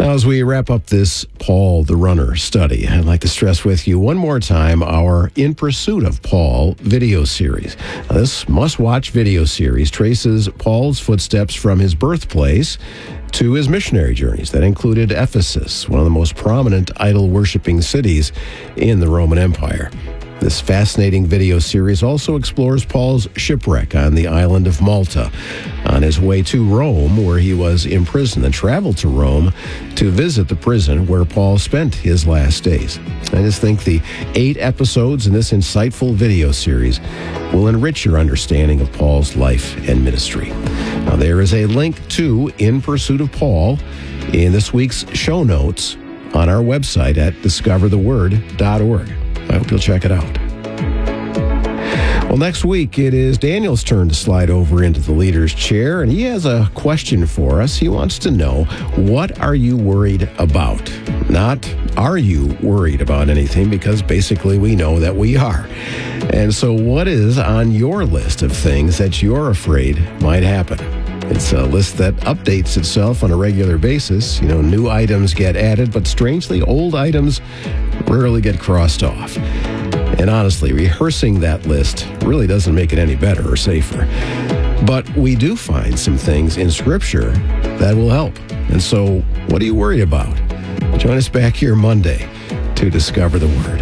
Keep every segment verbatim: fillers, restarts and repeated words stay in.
Now, as we wrap up this Paul the Runner study, I'd like to stress with you one more time our In Pursuit of Paul video series. Now, this must-watch video series traces Paul's footsteps from his birthplace to his missionary journeys that included Ephesus, one of the most prominent idol-worshiping cities in the Roman Empire. This fascinating video series also explores Paul's shipwreck on the island of Malta on his way to Rome, where he was imprisoned, and traveled to Rome to visit the prison where Paul spent his last days. I just think the eight episodes in this insightful video series will enrich your understanding of Paul's life and ministry. Now, there is a link to In Pursuit of Paul in this week's show notes on our website at discover the word dot org. I hope you'll check it out. Well, next week, it is Daniel's turn to slide over into the leader's chair, and he has a question for us. He wants to know, what are you worried about? Not, are you worried about anything? Because basically we know that we are. And so what is on your list of things that you're afraid might happen? It's a list that updates itself on a regular basis. You know, new items get added, but strangely, old items rarely get crossed off. And honestly, rehearsing that list really doesn't make it any better or safer. But we do find some things in Scripture that will help. And so, what are you worried about? Join us back here Monday to Discover the Word.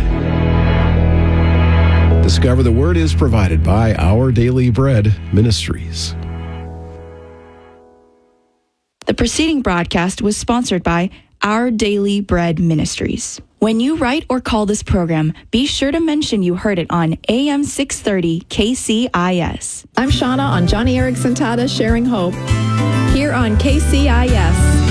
Discover the Word is provided by Our Daily Bread Ministries. The preceding broadcast was sponsored by Our Daily Bread Ministries. When you write or call this program, be sure to mention you heard it on A M six thirty K C I S. I'm Shauna on Johnny Erickson Tada Sharing Hope here on K C I S.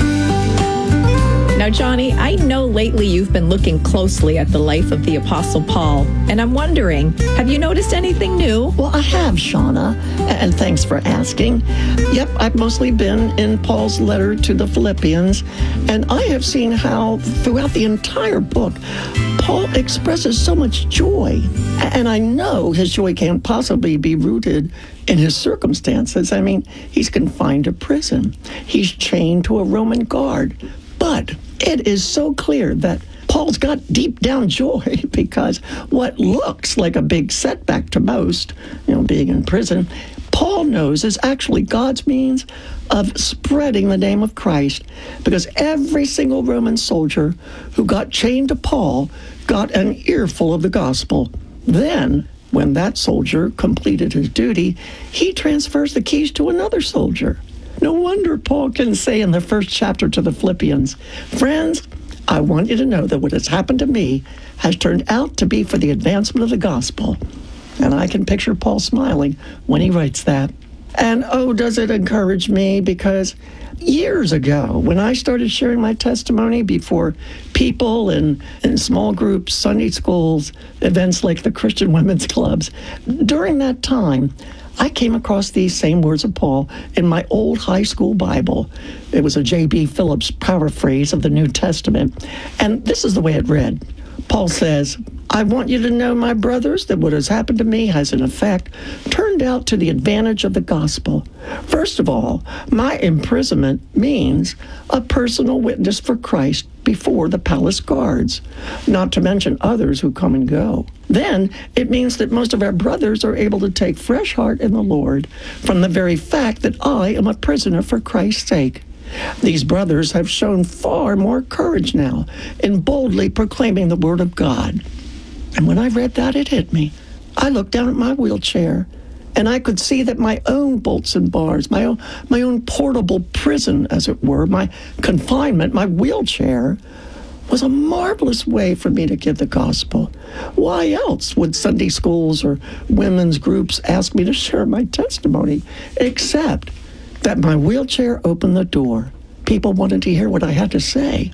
Now, Johnny, I know lately you've been looking closely at the life of the Apostle Paul, and I'm wondering, have you noticed anything new? Well, I have, Shauna, and thanks for asking. Yep, I've mostly been in Paul's letter to the Philippians, and I have seen how throughout the entire book, Paul expresses so much joy, and I know his joy can't possibly be rooted in his circumstances. I mean, he's confined to prison. He's chained to a Roman guard. But it is so clear that Paul's got deep down joy, because what looks like a big setback to most, you know, being in prison, Paul knows is actually God's means of spreading the name of Christ, because every single Roman soldier who got chained to Paul got an earful of the gospel. Then, when that soldier completed his duty, he transfers the keys to another soldier. No wonder Paul can say in the first chapter to the Philippians, "Friends, I want you to know that what has happened to me has turned out to be for the advancement of the gospel." And I can picture Paul smiling when he writes that. And oh, does it encourage me, because years ago, when I started sharing my testimony before people in, in small groups, Sunday schools, events like the Christian Women's Clubs, during that time, I came across these same words of Paul in my old high school Bible. It was a J B Phillips paraphrase of the New Testament. And this is the way it read. Paul says, "I want you to know, my brothers, that what has happened to me has in effect turned out to the advantage of the gospel. First of all, my imprisonment means a personal witness for Christ before the palace guards, not to mention others who come and go. Then it means that most of our brothers are able to take fresh heart in the Lord from the very fact that I am a prisoner for Christ's sake. These brothers have shown far more courage now in boldly proclaiming the word of God." And when I read that, it hit me. I looked down at my wheelchair, and I could see that my own bolts and bars, my own, my own portable prison, as it were, my confinement, my wheelchair, was a marvelous way for me to give the gospel. Why else would Sunday schools or women's groups ask me to share my testimony, except that my wheelchair opened the door. People wanted to hear what I had to say.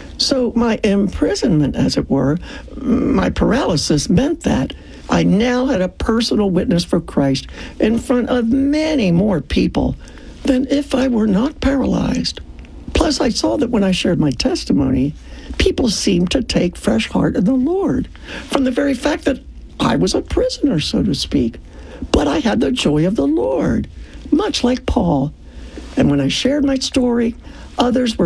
So my imprisonment, as it were, my paralysis, meant that I now had a personal witness for Christ in front of many more people than if I were not paralyzed. Plus, I saw that when I shared my testimony, people seemed to take fresh heart in the Lord from the very fact that I was a prisoner, so to speak. But I had the joy of the Lord, much like Paul. And when I shared my story, others were